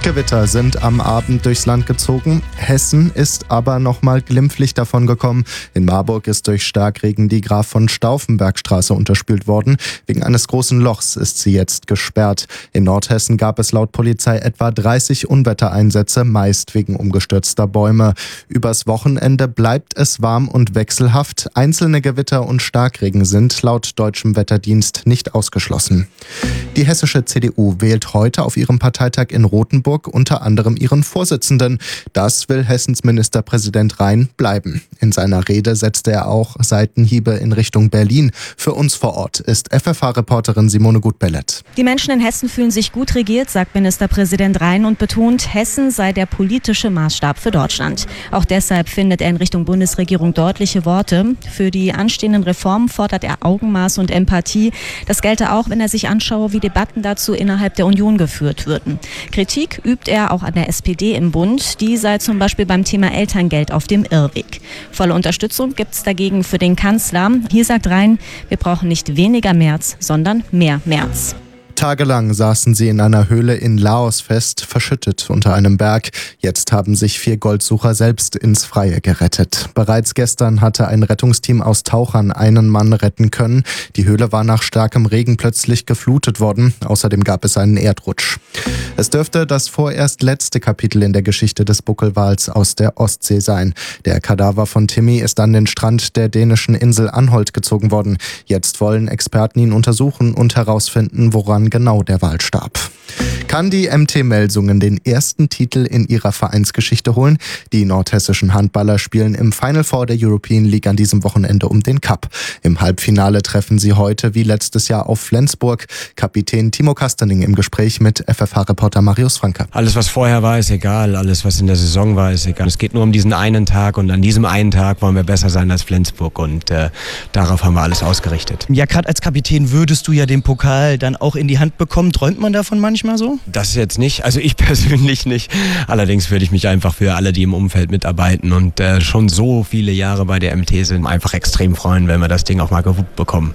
Gewitter sind am Abend durchs Land gezogen. Hessen ist aber nochmal glimpflich davon gekommen. In Marburg ist durch Starkregen die Graf von Stauffenberg-Straße unterspült worden. Wegen eines großen Lochs ist sie jetzt gesperrt. In Nordhessen gab es laut Polizei etwa 30 Unwettereinsätze, meist wegen umgestürzter Bäume. Übers Wochenende bleibt es warm und wechselhaft. Einzelne Gewitter und Starkregen sind laut deutschem Wetterdienst nicht ausgeschlossen. Die hessische CDU wählt heute auf ihrem Parteitag in Rothenburg unter anderem ihren Vorsitzenden. Das will Hessens Ministerpräsident Rhein bleiben. In seiner Rede setzte er auch Seitenhiebe in Richtung Berlin. Für uns vor Ort ist FFH-Reporterin Simone Gutbellet. Die Menschen in Hessen fühlen sich gut regiert, sagt Ministerpräsident Rhein und betont, Hessen sei der politische Maßstab für Deutschland. Auch deshalb findet er in Richtung Bundesregierung deutliche Worte. Für die anstehenden Reformen fordert er Augenmaß und Empathie. Das gelte auch, wenn er sich anschaue, wie Debatten dazu innerhalb der Union geführt würden. Kritik übt er auch an der SPD im Bund. Die sei zum Beispiel beim Thema Elterngeld auf dem Irrweg. Volle Unterstützung gibt es dagegen für den Kanzler. Hier sagt Rhein, wir brauchen nicht weniger März, sondern mehr März. Tagelang saßen sie in einer Höhle in Laos fest, verschüttet unter einem Berg. Jetzt haben sich 4 Goldsucher selbst ins Freie gerettet. Bereits gestern hatte ein Rettungsteam aus Tauchern einen Mann retten können. Die Höhle war nach starkem Regen plötzlich geflutet worden. Außerdem gab es einen Erdrutsch. Es dürfte das vorerst letzte Kapitel in der Geschichte des Buckelwals aus der Ostsee sein. Der Kadaver von Timmy ist an den Strand der dänischen Insel Anholt gezogen worden. Jetzt wollen Experten ihn untersuchen und herausfinden, woran genau der Wal starb. Kann die MT Melsungen den ersten Titel in ihrer Vereinsgeschichte holen? Die nordhessischen Handballer spielen im Final Four der European League an diesem Wochenende um den Cup. Im Halbfinale treffen sie heute wie letztes Jahr auf Flensburg. Kapitän Timo Kastening im Gespräch mit FFH-Reporter Marius Franke. Alles, was vorher war, ist egal. Alles, was in der Saison war, ist egal. Es geht nur um diesen einen Tag und an diesem einen Tag wollen wir besser sein als Flensburg und darauf haben wir alles ausgerichtet. Ja, gerade als Kapitän würdest du ja den Pokal dann auch in die Hand bekommen. Träumt man davon manchmal so? Das jetzt nicht, also ich persönlich nicht. Allerdings würde ich mich einfach für alle, die im Umfeld mitarbeiten und schon so viele Jahre bei der MT sind, einfach extrem freuen, wenn wir das Ding auch mal gewuppt bekommen.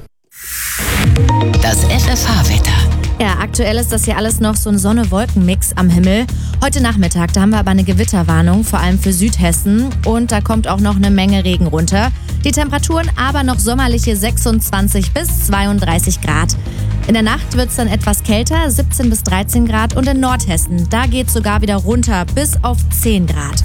Das FFH-Wetter. Ja, aktuell ist das hier alles noch so ein Sonne-Wolken-Mix am Himmel. Heute Nachmittag, da haben wir aber eine Gewitterwarnung, vor allem für Südhessen. Und da kommt auch noch eine Menge Regen runter. Die Temperaturen aber noch sommerliche 26 bis 32 Grad. In der Nacht wird es dann etwas kälter, 17 bis 13 Grad. Und in Nordhessen, da geht es sogar wieder runter bis auf 10 Grad.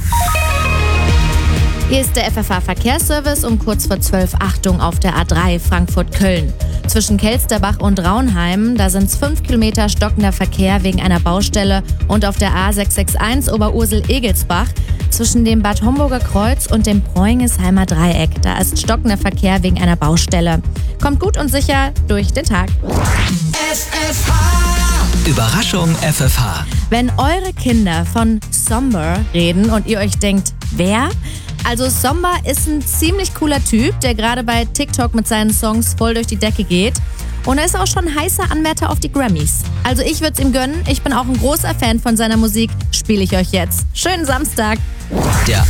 Hier ist der FFH-Verkehrsservice um kurz vor 12. Achtung auf der A3 Frankfurt-Köln. Zwischen Kelsterbach und Raunheim, da sind es 5 Kilometer stockender Verkehr wegen einer Baustelle. Und auf der A661 Oberursel-Egelsbach zwischen dem Bad Homburger Kreuz und dem Bräungesheimer Dreieck. Da ist stockender Verkehr wegen einer Baustelle. Kommt gut und sicher durch den Tag. FFH. Überraschung FFH. Wenn eure Kinder von Somber reden und ihr euch denkt, wer? Also Somber ist ein ziemlich cooler Typ, der gerade bei TikTok mit seinen Songs voll durch die Decke geht. Und er ist auch schon heißer Anwärter auf die Grammys. Also ich würde es ihm gönnen. Ich bin auch ein großer Fan von seiner Musik. Spiele ich euch jetzt. Schönen Samstag. Der